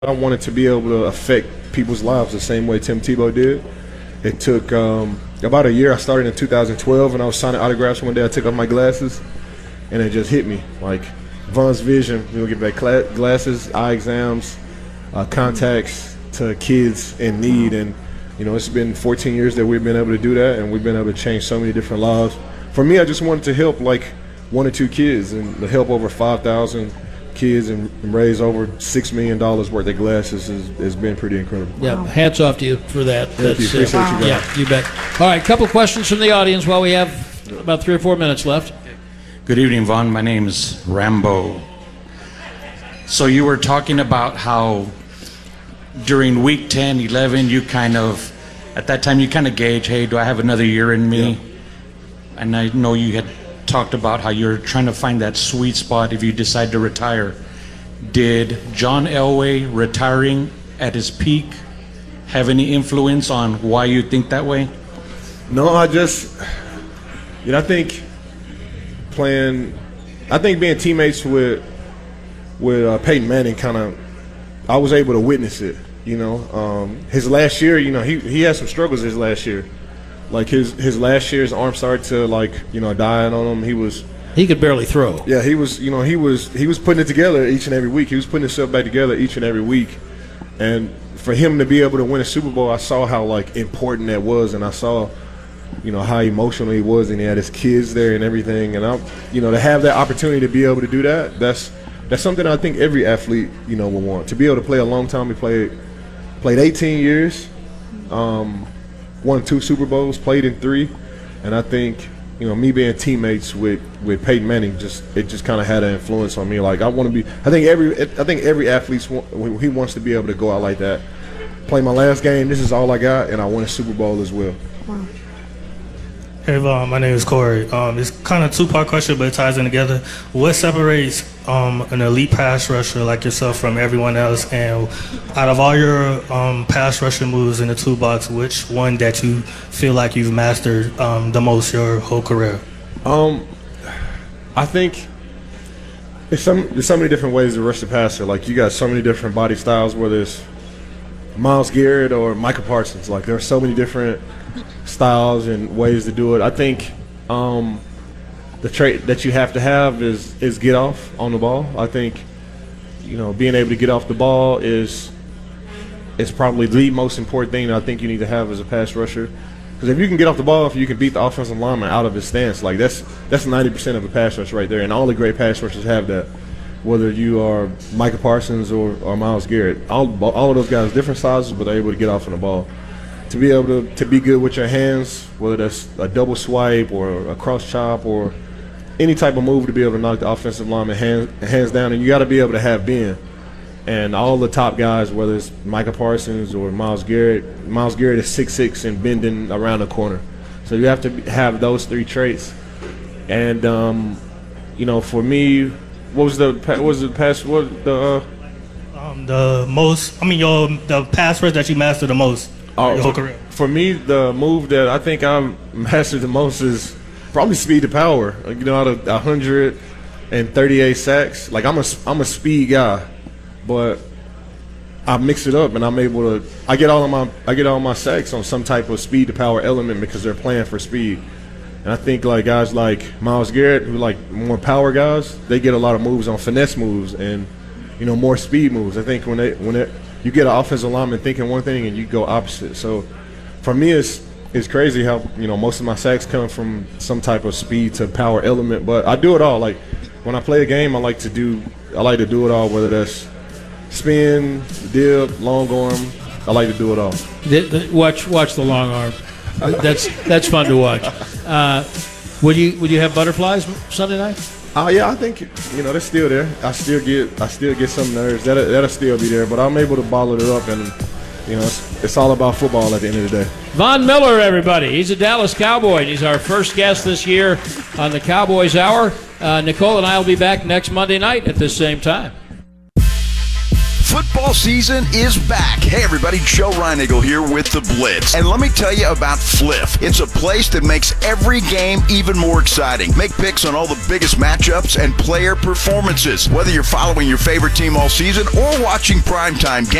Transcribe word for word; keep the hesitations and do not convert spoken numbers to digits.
I wanted to be able to affect people's lives the same way Tim Tebow did. It took um, about a year. I started in two thousand twelve, and I was signing autographs one day. I took off my glasses, and it just hit me. Like, Von's vision, you know, get back glasses, eye exams, uh, contacts to kids in need. And, you know, it's been fourteen years that we've been able to do that, and we've been able to change so many different lives. For me, I just wanted to help, like, one or two kids and to help over five thousand kids and raise over six million dollars worth of glasses has, has been pretty incredible. Yeah, wow. Hats off to you for that. Thank That's, you. Appreciate uh, you guys. Yeah, you bet. All right, a couple questions from the audience while we have about three or four minutes left. Good evening, Von. My name is Rambo. So you were talking about how during week ten, eleven, you kind of, at that time, you kind of gauge, hey, do I have another year in me? Yeah. And I know you had talked about how you're trying to find that sweet spot if you decide to retire. Did John Elway retiring at his peak have any influence on why you think that way? No, I just, you know, I think playing, I think being teammates with with uh, Peyton Manning kind of, I was able to witness it. You know, um, his last year, you know, he he had some struggles his last year. Like his his last year, his arm started to like you know dying on him. He was he could barely throw. Yeah, he was you know he was he was putting it together each and every week. He was putting himself back together each and every week. And for him to be able to win a Super Bowl, I saw how like important that was, and I saw you know how emotional he was, and he had his kids there and everything. And I you know to have that opportunity to be able to do that, that's that's something I think every athlete you know will want. To be able to play a long time. He played played eighteen years. Um, Won two Super Bowls, played in three, and I think you know me being teammates with, with Peyton Manning just it just kind of had an influence on me. Like I want to be, I think every I think every athlete he wants to be able to go out like that. Play my last game. This is all I got, and I won a Super Bowl as well. Wow. Hey Von, my name is Corey. Um, it's kind of a two-part question, but it ties in together. What separates um, an elite pass rusher like yourself from everyone else? And out of all your um, pass rushing moves in the toolbox, which one that you feel like you've mastered um, the most your whole career? Um, I think there's, some, there's so many different ways to rush the passer. Like you got so many different body styles, whether it's Myles Garrett or Micah Parsons. Like there are so many different styles and ways to do it. I think um, the trait that you have to have is is get off on the ball. I think you know being able to get off the ball is is probably the most important thing that I think you need to have as a pass rusher. Because if you can get off the ball, if you can beat the offensive lineman out of his stance, like that's that's ninety percent of a pass rush right there. And all the great pass rushers have that. Whether you are Micah Parsons or, or Myles Garrett, all all of those guys, different sizes, but they're able to get off on the ball. To be able to, to be good with your hands, whether that's a double swipe or a cross chop or any type of move to be able to knock the offensive lineman hands, hands down, and you got to be able to have bend. And all the top guys, whether it's Micah Parsons or Myles Garrett, Myles Garrett is six six and bending around the corner. So you have to have those three traits. And, um, you know, for me, what was the what was the pass? What the uh, um, the most? I mean, your the pass rush that you mastered the most. Oh, your whole career. For me, the move that I think I mastered the most is probably speed to power. Like, you know, out of one hundred thirty-eight sacks, like I'm a I'm a speed guy, but I mix it up and I'm able to. I get all of my I get all my sacks on some type of speed to power element because they're playing for speed. And I think like guys like Myles Garrett, who like more power guys, they get a lot of moves on finesse moves and you know more speed moves. I think when they when it you get an offensive lineman thinking one thing and you go opposite. So for me, it's it's crazy how you know most of my sacks come from some type of speed to power element. But I do it all. Like when I play a game, I like to do I like to do it all. Whether that's spin, dip, long arm, I like to do it all. The, the, watch watch the long arm. That's that's fun to watch. Uh, would you would you have butterflies Sunday night? Oh uh, yeah, I think you know they're still there. I still get I still get some nerves. That'll, that'll still be there, but I'm able to bottle it up, and you know it's, it's all about football at the end of the day. Von Miller, everybody. He's a Dallas Cowboy, and he's our first guest this year on the Cowboys Hour. Uh, Nicole and I will be back next Monday night at this same time. Football season is back. Hey everybody, Joe Reinigle here with The Blitz. And let me tell you about Fliff. It's a place that makes every game even more exciting. Make picks on all the biggest matchups and player performances. Whether you're following your favorite team all season or watching primetime games,